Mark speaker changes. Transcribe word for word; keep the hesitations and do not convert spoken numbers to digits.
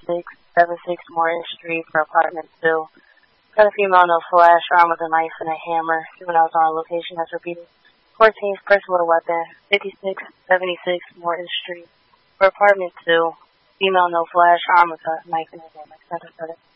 Speaker 1: seventy-six seventy-six Morton Street for apartment two. Got a female no flash, armed with a knife and a hammer. Juveniles are on location as repeated. fourteenth person with a weapon. fifty-six seventy-six Morton Street for apartment two. Female no flash, armed with a knife and a hammer.